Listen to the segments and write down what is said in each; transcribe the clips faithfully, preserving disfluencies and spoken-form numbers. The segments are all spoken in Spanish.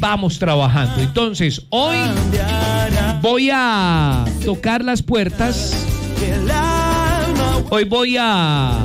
vamos trabajando. Entonces, hoy voy a tocar las puertas. Hoy voy a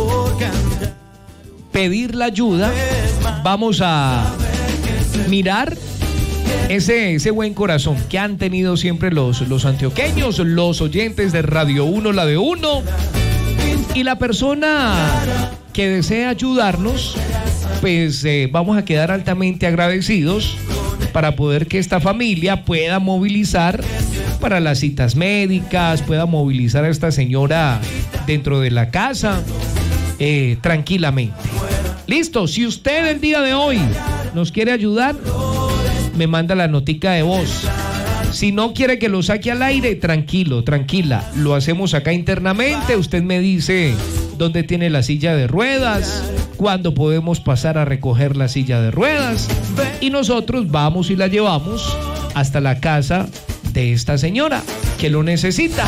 pedir la ayuda. Vamos a mirar ese, ese buen corazón que han tenido siempre los, los antioqueños, los oyentes de Radio uno, la de uno. Y la persona que desea ayudarnos, pues eh, vamos a quedar altamente agradecidos para poder que esta familia pueda movilizar para las citas médicas, pueda movilizar a esta señora dentro de la casa eh, tranquilamente. Listo, si usted el día de hoy nos quiere ayudar, me manda la notica de voz. Si no quiere que lo saque al aire, tranquilo, tranquila, lo hacemos acá internamente. Usted me dice dónde tiene la silla de ruedas, cuándo podemos pasar a recoger la silla de ruedas, y nosotros vamos y la llevamos hasta la casa de esta señora que lo necesita.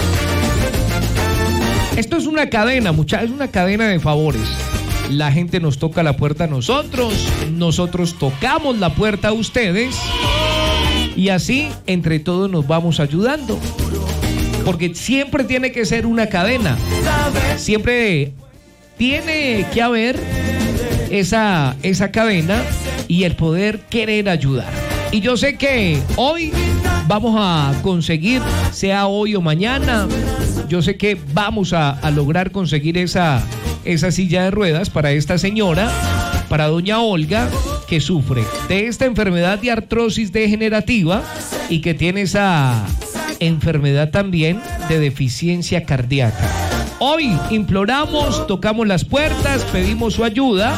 Esto es una cadena, muchachos, es una cadena de favores. La gente nos toca la puerta a nosotros, nosotros tocamos la puerta a ustedes, y así entre todos nos vamos ayudando. Porque siempre tiene que ser una cadena. Siempre tiene que haber esa, esa cadena y el poder querer ayudar. Y yo sé que hoy vamos a conseguir, sea hoy o mañana, yo sé que vamos a, a lograr conseguir esa, esa silla de ruedas para esta señora, para doña Olga, que sufre de esta enfermedad de artrosis degenerativa y que tiene esa enfermedad también de deficiencia cardíaca. Hoy imploramos, tocamos las puertas, pedimos su ayuda.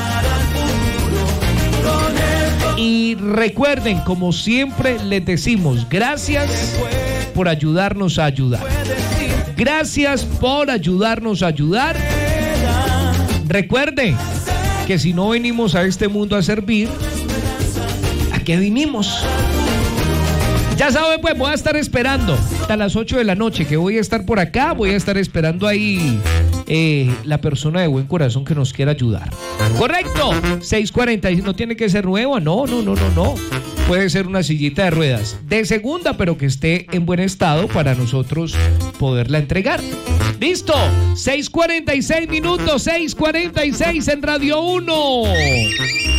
Y recuerden, como siempre les decimos, gracias por ayudarnos a ayudar. Gracias por ayudarnos a ayudar. Recuerden que si no venimos a este mundo a servir, ¿a qué vinimos? Ya saben, pues voy a estar esperando hasta las ocho de la noche, que voy a estar por acá, voy a estar esperando ahí eh, la persona de buen corazón que nos quiera ayudar. Correcto, seis cuarenta y seis, no tiene que ser nueva, no, no, no, no, no. Puede ser una sillita de ruedas de segunda, pero que esté en buen estado para nosotros poderla entregar. Listo, seis cuarenta y seis minutos, seis cuarenta y seis en Radio uno.